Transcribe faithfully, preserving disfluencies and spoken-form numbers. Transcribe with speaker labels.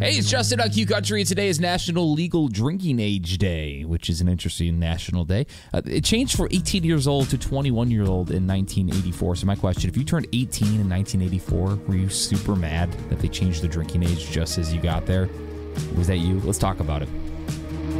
Speaker 1: Hey, it's Justin on Q Country. Today is National Legal Drinking Age Day, which is an interesting national day. Uh, it changed from eighteen years old to twenty-one years old in nineteen eighty-four. So my question, if you turned eighteen in nineteen eighty-four, were you super mad that they changed the drinking age just as you got there? Was that you? Let's talk about it.